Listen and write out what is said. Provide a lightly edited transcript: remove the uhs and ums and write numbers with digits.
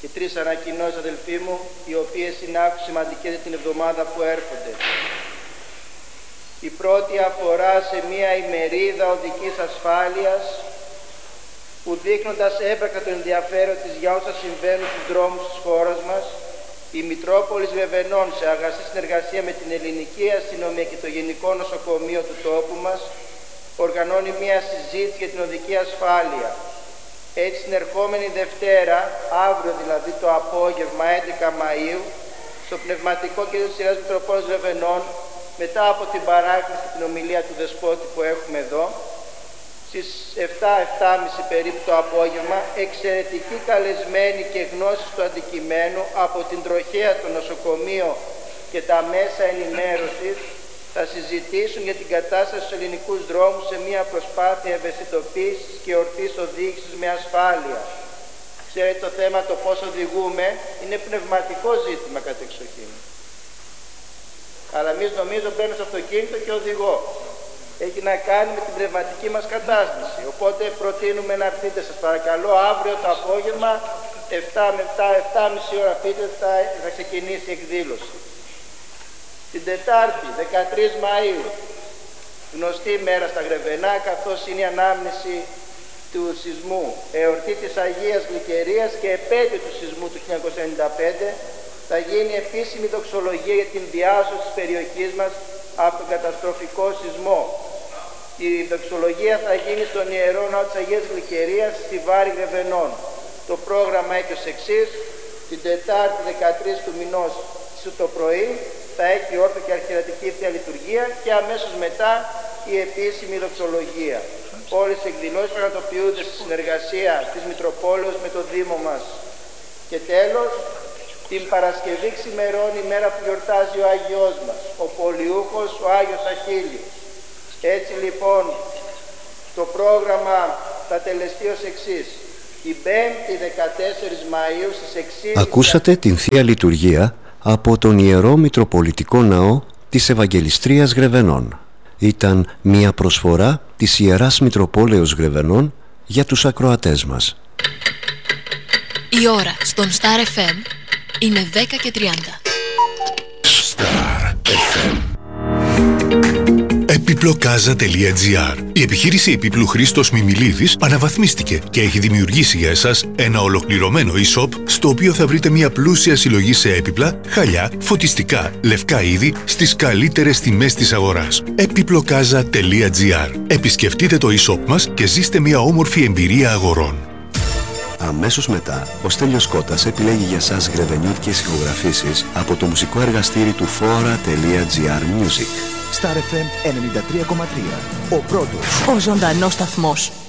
Οι 3 ανακοινώσεις, αδελφοί μου, οι οποίες είναι άκου σημαντικές για την εβδομάδα που έρχονται. Η πρώτη αφορά σε μια ημερίδα οδικής ασφάλειας που, δείχνοντας έμπρακτα το ενδιαφέρον της για όσα συμβαίνουν στους δρόμους της χώρας μας, η Μητρόπολης Γρεβενών, σε αγαστή συνεργασία με την Ελληνική Αστυνομία και το Γενικό Νοσοκομείο του τόπου μας, οργανώνει μια συζήτηση για την οδική ασφάλεια. Έτσι, την ερχόμενη Δευτέρα, αύριο δηλαδή το απόγευμα 11 Μαΐου, στο Πνευματικό Κέντρο της Ιεράς Μητροπόλης Γρεβενών, μετά από την παράκληση και την ομιλία του Δεσπότη που έχουμε εδώ, στις 7-7.30 περίπου το απόγευμα, εξαιρετικοί καλεσμένοι και γνώσεις του αντικειμένου από την τροχέα, το νοσοκομείο και τα μέσα ενημέρωσης θα συζητήσουν για την κατάσταση στους ελληνικούς δρόμους σε μια προσπάθεια ευαισθητοποίησης και ορθής οδήγησης με ασφάλεια. Ξέρετε, το θέμα το πώς οδηγούμε είναι πνευματικό ζήτημα κατεξοχήν. Αλλά εμείς νομίζω μπαίνω στο αυτοκίνητο και οδηγώ. Έχει να κάνει με την πνευματική μας κατάσταση. Οπότε προτείνουμε να έρθετε, σας παρακαλώ, αύριο το απόγευμα 7 με 7.30 ώρα πείτε θα ξεκινήσει η εκδήλωση. Την Τετάρτη, 13 Μαΐου, γνωστή μέρα στα Γρεβενά, καθώς είναι η ανάμνηση του σεισμού, εορτή της Αγίας Γλυκερίας και επέτειο του σεισμού του 1995, θα γίνει επίσημη δοξολογία για την διάσωση της περιοχής μας από τον καταστροφικό σεισμό. Η δοξολογία θα γίνει στον Ιερό Ναό της Αγίας Γλυκερίας στη Βάρη Γρεβενών. Το πρόγραμμα έχει ως εξής: την Τετάρτη 13 του μηνός το πρωί θα έχει όρθο και αρχιερατική Θεία Λειτουργία και αμέσως μετά η επίσημη δοξολογία. Όλες οι εκδηλώσεις πραγματοποιούνται στη συνεργασία της Μητροπόλεως με το Δήμο μας. Και τέλος, την Παρασκευή ξημερώνει η μέρα που γιορτάζει ο Άγιος μας, ο Πολιούχος, ο Άγιος Αχίλιος. Έτσι λοιπόν το πρόγραμμα θα τελεστεί ως εξής: την 5η 14 Μαΐου στις 6. Ακούσατε την Θεία Λειτουργία από τον Ιερό Μητροπολιτικό Ναό της Ευαγγελιστρίας Γρεβενών. Ήταν μια προσφορά της Ιεράς Μητροπόλεως Γρεβενών για τους ακροατές μας. Η ώρα στον Star FM είναι 10:30. Star FM. Επιπλοκάζα.gr. Η επιχείρηση επίπλου Χρήστος Μιμιλίδης αναβαθμίστηκε και έχει δημιουργήσει για εσάς ένα ολοκληρωμένο e-shop στο οποίο θα βρείτε μια πλούσια συλλογή σε έπιπλα, χαλιά, φωτιστικά, λευκά είδη στις καλύτερες τιμές της αγοράς. Επιπλοκάζα.gr. Επισκεφτείτε το e-shop μας και ζήστε μια όμορφη εμπειρία αγορών. Αμέσως μετά, ο Στέλιος Κώτας επιλέγει για σας γρεβενιώτικες ηχογραφήσεις από το μουσικό εργαστήρι του Fora.gr Music. Star FM 93,3. Ο πρώτος. Ο ζωντανός σταθμός.